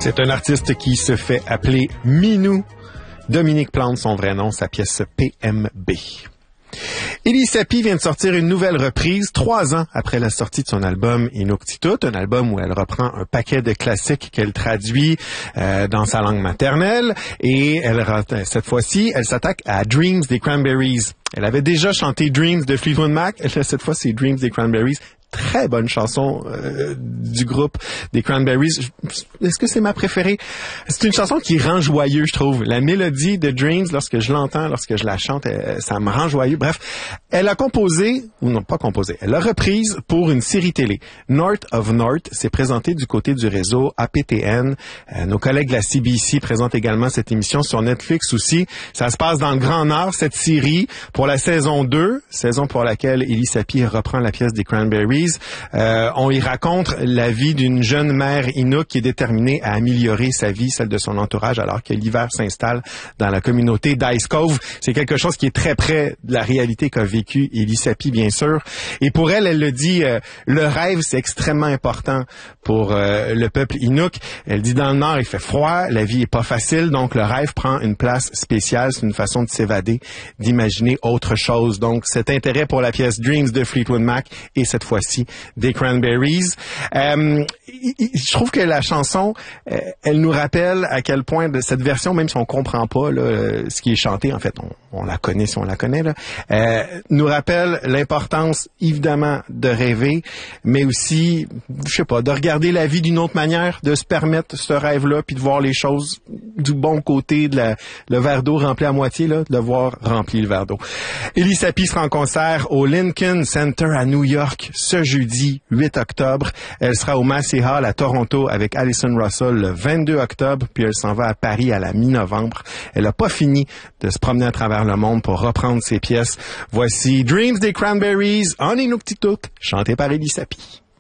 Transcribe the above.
C'est un artiste qui se fait appeler Minou. Dominique Plante, son vrai nom, sa pièce PMB. Elie Sapi vient de sortir une nouvelle reprise 3 ans après la sortie de son album Inuktitut, un album où elle reprend un paquet de classiques qu'elle traduit dans sa langue maternelle et cette fois-ci, elle s'attaque à Dreams des Cranberries. Elle avait déjà chanté Dreams de Fleetwood Mac, cette fois c'est Dreams des Cranberries. Très bonne chanson du groupe des Cranberries. Est-ce que c'est ma préférée? C'est une chanson qui rend joyeux, je trouve. La mélodie de Dreams, lorsque je l'entends, lorsque je la chante, ça me rend joyeux. Bref, elle a composé, ou non pas composé, elle a reprise pour une série télé. North of North s'est présenté du côté du réseau APTN. Nos collègues de la CBC présentent également cette émission sur Netflix aussi. Ça se passe dans le Grand Nord, cette série, pour la saison 2, saison pour laquelle Elie Sapi reprend la pièce des Cranberries. On y raconte la vie d'une jeune mère Inuk qui est déterminée à améliorer sa vie, celle de son entourage, alors que l'hiver s'installe dans la communauté d'Ice Cove. C'est quelque chose qui est très près de la réalité qu'a vécu Elie Sapi, bien sûr. Et pour elle, elle le dit, le rêve, c'est extrêmement important pour le peuple Inuk. Elle dit, dans le Nord, il fait froid, la vie est pas facile, donc le rêve prend une place spéciale. C'est une façon de s'évader, d'imaginer autre chose. Donc, cet intérêt pour la pièce Dreams de Fleetwood Mac et cette fois-ci des Cranberries. Je trouve que la chanson, elle nous rappelle à quel point de cette version, même si on comprend pas là, ce qui est chanté, en fait, on la connaît si on la connaît, là, nous rappelle l'importance, évidemment, de rêver, mais aussi, je sais pas, de regarder la vie d'une autre manière, de se permettre ce rêve-là, puis de voir les choses du bon côté, le verre d'eau rempli à moitié, là, de le voir rempli le verre d'eau. Elie Sapi sera en concert au Lincoln Center à New York ce jeudi 8 octobre. Elle sera au Massey Hall à Toronto avec Alison Russell le 22 octobre, puis elle s'en va à Paris à la mi-novembre. Elle n'a pas fini de se promener à travers le monde pour reprendre ses pièces. Voici Dreams des Cranberries en Inuktitut, chanté par Elie Sapi.